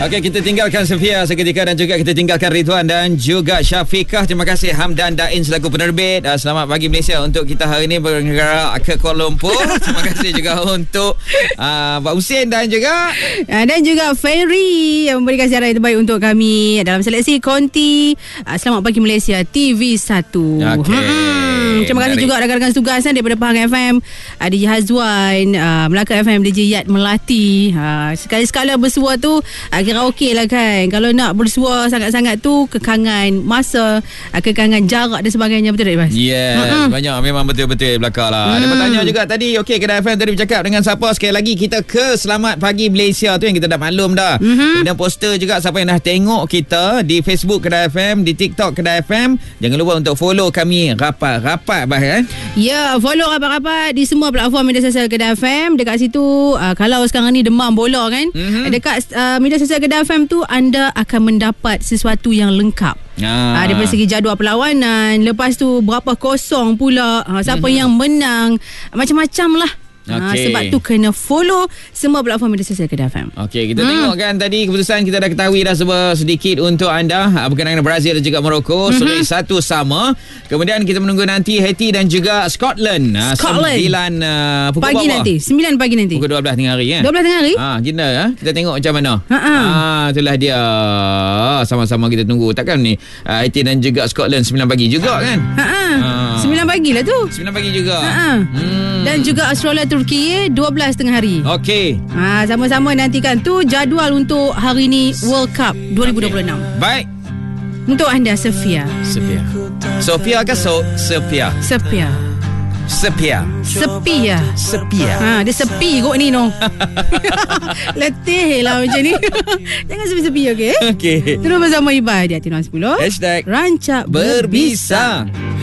Okey, kita tinggalkan Sofia seketika dan juga kita tinggalkan Ridwan dan juga Syafiqah. Terima kasih Hamdan Dain selaku penerbit. Selamat pagi Malaysia untuk kita hari ini bergerak ke Kuala Lumpur. Terima kasih juga untuk Pak Husin dan juga Ferry yang memberikan siaran yang terbaik untuk kami dalam seleksi Konti Selamat Pagi Malaysia TV1. Terima kasih juga rakan-rakan tugas daripada Pahang FM, DJ Hazwan, Melaka FM, DJ Yat Melati. Sekali-sekala bersua tu kira okey lah kan. Kalau nak bersua sangat-sangat tu kekangan masa, kekangan jarak dan sebagainya. Betul tak Ibas? Yes, banyak memang betul-betul belakang lah. Ada bertanya juga tadi. Okey, Kedah FM tadi bercakap dengan siapa. Sekali lagi kita ke Selamat Pagi Malaysia tu yang kita dah maklum dah. Kemudian poster juga siapa yang dah tengok kita di Facebook Kedah FM, di TikTok Kedah FM. Jangan lupa untuk follow kami rapat-rapat bah. Ya, follow rapat-rapat di semua platform media sosial Kedah FM. Dekat situ kalau sekarang ni demam bola kan, dekat media sosial Kedah FM tu anda akan mendapat sesuatu yang lengkap. Daripada segi jadual perlawanan, lepas tu berapa kosong pula, siapa yang menang, macam-macam lah. Sebab tu kena follow semua platform media sosial Kedah FM. Okey, kita tengok kan tadi keputusan kita dah ketahui dah sedikit untuk anda berkenaan Brazil dan juga Morocco. Seri 1 sama. Kemudian kita menunggu nanti Haiti dan juga Scotland. 9 pukul pagi nanti. 9 pagi nanti. Pukul 12 tengah hari kan? 12 tengah hari? Kita tengok macam mana. Itulah dia. Sama-sama kita tunggu. Takkan ni Haiti dan juga Scotland 9 pagi juga kan? 9 pagi lah tu. 9 pagi juga. Dan juga Australia Turki 12 tengah hari. Okey. Sama-sama nantikan tu jadual untuk hari ni World Cup 2026. Baik. Untuk anda Sofia. Sofia ke Sepia? Dia sepi kot ni no. Letih lah macam ni. Jangan sepi-sepi okey. Okey. Terus bersama Ibai di Hati 10. #Rancak Berbisa.